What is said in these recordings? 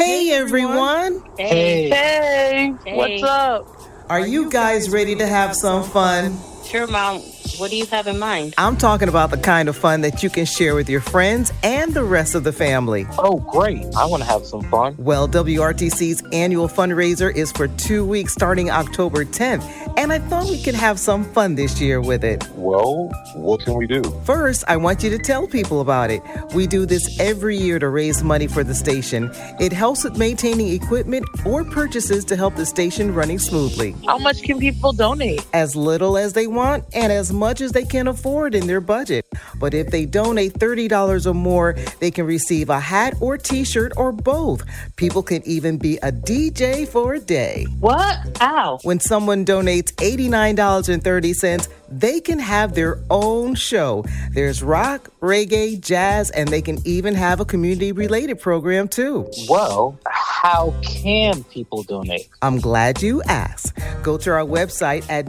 Hey, everyone. Hey. What's up? Are you guys ready to have some fun? Sure, Mom. What do you have in mind? I'm talking about the kind of fun that you can share with your friends and the rest of the family. Oh, great. I want to have some fun. Well, WRTC's annual fundraiser is for 2 weeks starting October 10th, and I thought we could have some fun this year with it. Well, what can we do? First, I want you to tell people about it. We do this every year to raise money for the station. It helps with maintaining equipment or purchases to help the station running smoothly. How much can people donate? As little as they want and as much as they can afford in their budget. But if they donate $30 or more, they can receive a hat or t-shirt or both. People can even be a DJ for a day. What? How? When someone donates $89.30, they can have their own show. There's rock, reggae, jazz, and they can even have a community-related program too. Well, how can people donate? I'm glad you asked. Go to our website at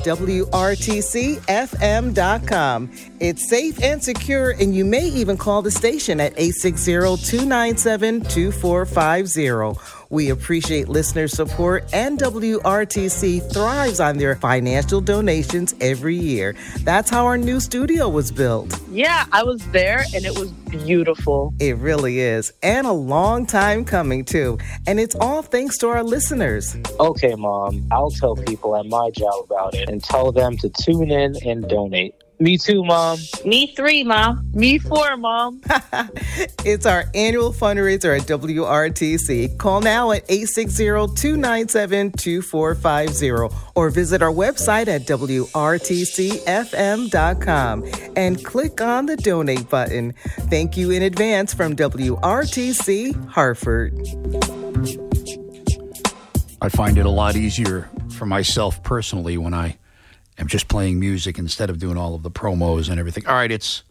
WRTCFM.com. It's safe and secure, and you may even call the station at 860-297-2450. We appreciate listener support, and WRTC thrives on their financial donations every year. That's how our new studio was built. Yeah, I was there, and it was beautiful. It really is, and a long time coming, too. And it's all thanks to our listeners. Okay, Mom, I'll tell people at my job about it and tell them to tune in and donate. Me too, Mom. Me 3, Mom. Me 4, Mom. It's our annual fundraiser at WRTC. Call now at 860-297-2450 or visit our website at WRTCFM.com and click on the donate button. Thank you in advance from WRTC Hartford. I find it a lot easier for myself personally when I am just playing music instead of doing all of the promos and everything. All right, it's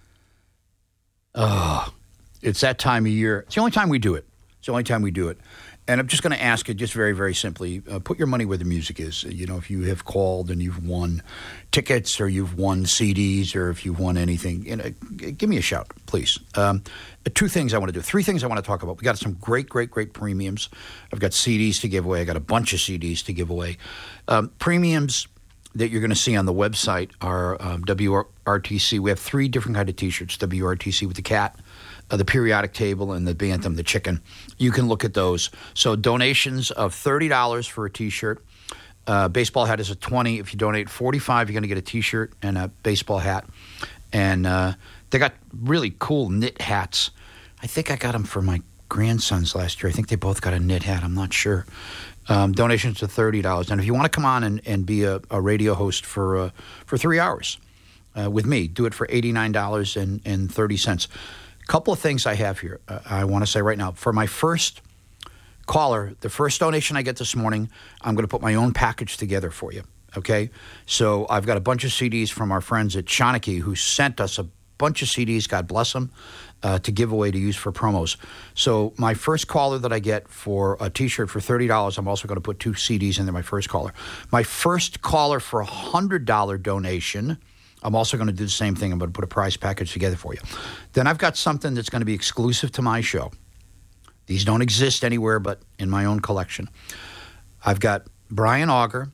that time of year. It's the only time we do it. And I'm just going to ask you just very, very simply, put your money where the music is. You know, if you have called and you've won tickets or you've won CDs or if you've won anything, give me a shout, please. 2 things I want to do. 3 things I want to talk about. We got some great premiums. I've got CDs to give away. I got a bunch of CDs to give away. Premiums that you're going to see on the website are WRTC. We have 3 different kind of T-shirts, WRTC with the cat, the periodic table, and the Bantam, the chicken. You can look at those. So donations of $30 for a T-shirt. Baseball hat is a $20. If you donate $45, you're going to get a T-shirt and a baseball hat. And they got really cool knit hats. I think I got them for my grandsons last year. I think they both got a knit hat. I'm not sure. Donations to $30. And if you want to come on and be a radio host for 3 hours with me, do it for $89.30. A couple of things I have here I want to say right now. For my first caller, the first donation I get this morning, I'm going to put my own package together for you, okay? So I've got a bunch of CDs from our friends at Shawnee who sent us a bunch of CDs, God bless them, to give away to use for promos. So my first caller that I get for a T-shirt for $30, I'm also going to put 2 CDs in there, my first caller. My first caller for a $100 donation, I'm also going to do the same thing. I'm going to put a prize package together for you. Then I've got something that's going to be exclusive to my show. These don't exist anywhere but in my own collection. I've got Brian Auger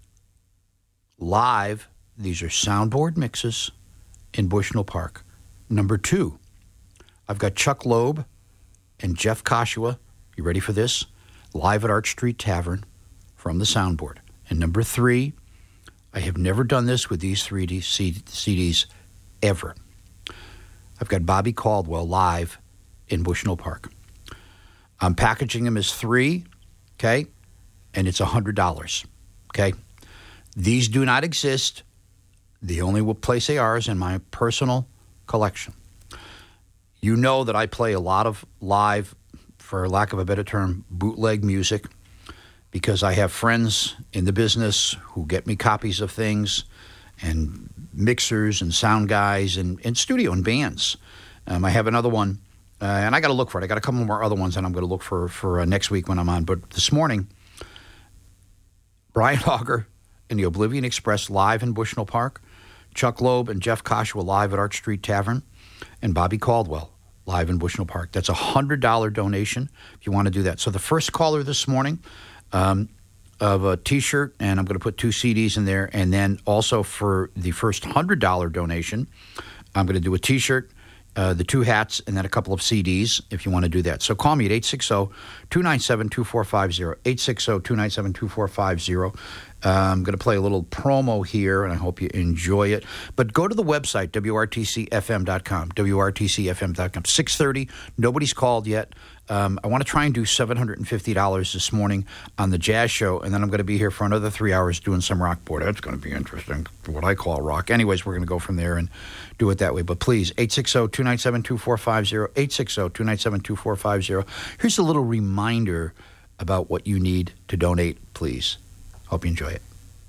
live. These are soundboard mixes in Bushnell Park. Number 2, I've got Chuck Loeb and Jeff Koshua. You ready for this? Live at Arch Street Tavern from the soundboard. And number 3, I have never done this with these 3D CDs ever. I've got Bobby Caldwell live in Bushnell Park. I'm packaging them as 3, okay? And it's $100, okay? These do not exist. The only place they are is in my personal collection. You know that I play a lot of live, for lack of a better term, bootleg music, because I have friends in the business who get me copies of things and mixers and sound guys and studio and bands. I have another one, and I got to look for it. I got a couple more other ones that I'm going to look for next week when I'm on. But this morning, Brian Auger and the Oblivion Express live in Bushnell Park, Chuck Loeb and Jeff Koshua live at Arch Street Tavern, and Bobby Caldwell live in Bushnell Park. That's a $100 donation if you want to do that. So the first caller this morning of a T-shirt, and I'm going to put 2 CDs in there, and then also for the first $100 donation, I'm going to do a T-shirt, the 2 hats, and then a couple of CDs if you want to do that. So call me at 860-297-2450, 860-297-2450. I'm going to play a little promo here, and I hope you enjoy it. But go to the website, WRTCFM.com, WRTCFM.com. 6:30, nobody's called yet. I want to try and do $750 this morning on the jazz show, and then I'm going to be here for another 3 hours doing some rock board. That's going to be interesting, what I call rock. Anyways, we're going to go from there and do it that way. But please, 860-297-2450, 860-297-2450. Here's a little reminder about what you need to donate, please. Hope you enjoy it.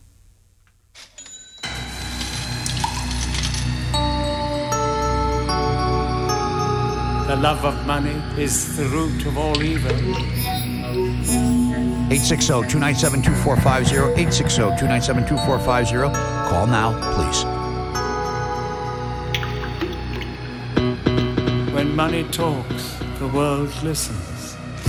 The love of money is the root of all evil. 860-297-2450, 860-297-2450. Call now, please. When money talks, the world listens.